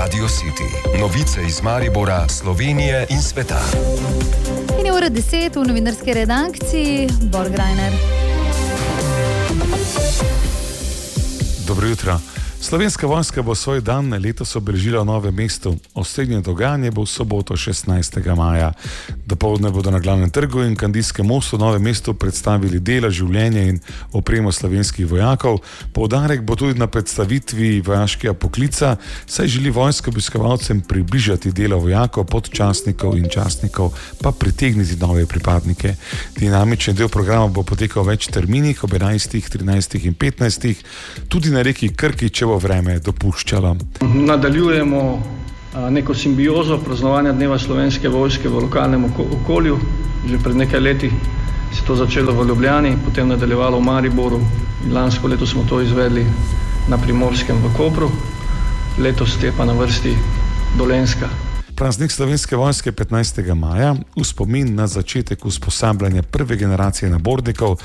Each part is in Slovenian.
Radio City. Novice iz Maribora, Slovenije in sveta. In je ura 10 v novinarski redakciji. Borgrajner. Dobro jutro. Slovenska vojska bo svoj dan letos obeležila v Novem mestu. Osrednje dogajanje bo v soboto 16. maja. Dopoldne bodo na Glavnem trgu in Kandijskem mostu v Novem mestu predstavili dela, življenje in opremo slovenskih vojakov. Poudarek bo tudi na predstavitvi vojaškega poklica, saj želi vojska obiskovalcem približati delo vojakov, podčastnikov in častnikov, pa pritegniti nove pripadnike. Dinamičen del programa bo potekal v več terminih, ob 11., 13. in 15. tudi na reki Krki, če bo vreme dopuščalo. Nadaljujemo neko simbiozo praznovanja Dneva slovenske vojske v lokalnem okolju. Že pred nekaj leti se to začelo v Ljubljani, potem nadaljevalo v Mariboru in lansko leto smo to izvedli na Primorskem v Kopru. Letos je pa na vrsti Dolenjska. Praznik Slovenske vojske 15. maja v spomin na začetek usposabljanja prve generacije nabornikov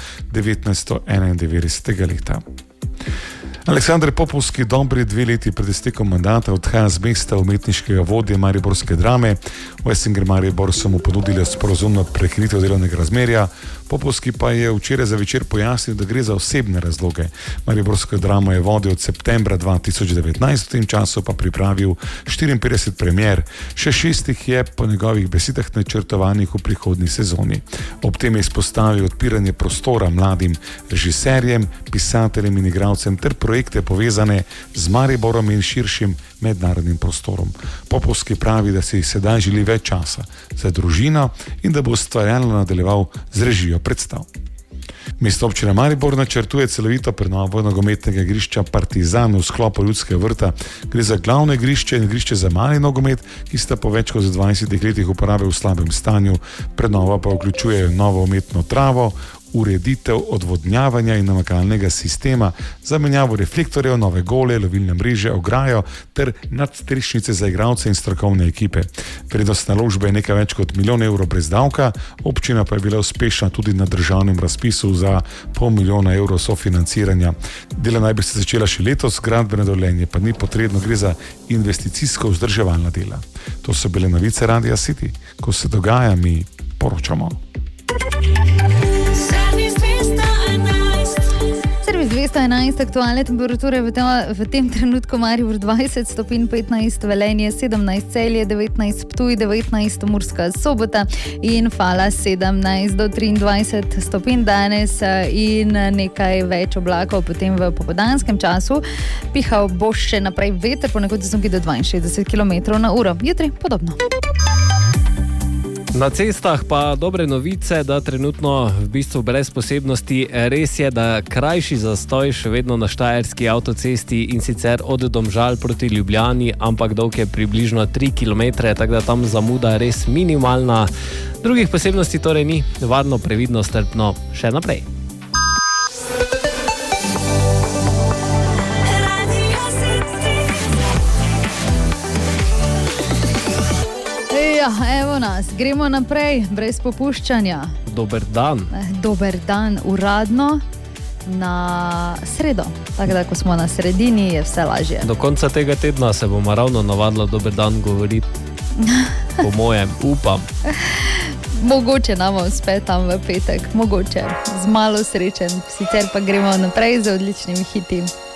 1991. leta. Aleksander Popovski dobri 2 leti pred iztekom mandata odhaja z mesta umetniškega vodje mariborske Drame. V SNG Maribor so mu ponudili sporazumno prekinitev delovnega razmerja. Popovski pa je včeraj za večer pojasnil, da gre za osebne razloge. Mariborsko Dramo je vodil od septembra 2019, v tem času pa pripravil 54 premier. Še 6 je po njegovih besedah načrtovanih v prihodnji sezoni. Ob tem je izpostavil odpiranje prostora mladim režiserjem, pisateljem in igralcem ter projekte povezane z Mariborom in širšim mednarodnim prostorom. Popovski pravi, da si sedaj želi več časa za družino in da bo ustvarjalno nadaljeval z režijo predstav. Mestna občina Maribor načrtuje celovito prenovo nogometnega igrišča Partizan v sklopu Ljudskega vrta. Gre za glavno igrišče in igrišče za mali nogomet, ki sta po več kot 20 letih uporabe v slabem stanju. Prenova pa vključuje novo umetno travo, ureditev odvodnjavanja in namakalnega sistema, zamenjavo reflektorjev, nove gole, lovilne mreže, ograjo ter nadstrešnice za igralce in strokovne ekipe. Vrednost naložbe je nekaj več kot 1 milijon evrov brez davka, občina pa je bila uspešna tudi na državnem razpisu za $500 000 sofinanciranja. Dela naj bi se začela še letos, gradbeno dovoljenje pa ni potrebno, gre za investicijsko vzdrževalna dela. To so bile novice Radia City. Ko se dogaja, mi poročamo. 211 aktualne temperature v tem trenutku Maribor 20 stopinj, 15 Velenje, 17 Celje, 19 Ptuj, 19 Murska Sobota in Fala 17 do 23 stopinj danes in nekaj več oblakov potem v popoldanskem času. Pihal bo še naprej veter, ponekod do 62 km/h. Jutri podobno. Na cestah pa dobre novice, da trenutno v bistvu brez posebnosti. Res je, da krajši zastoj še vedno na štajerski avtocesti in sicer od Domžal proti Ljubljani, ampak dolg je približno 3 km, tako da tam zamuda res minimalna. Drugih posebnosti torej ni, varno, previdno, strpno še naprej. Ja, evo nas, gremo naprej, brez popuščanja. Dober dan. Dober dan, uradno na sredo. Tako da, ko smo na sredini, je vse lažje. Do konca tega tedna se bomo ravno navadili dober dan govoriti. Po mojem, upam. Mogoče nam uspe tam v petek, mogoče. Z malo srečen, sicer pa gremo naprej z odličnimi hiti.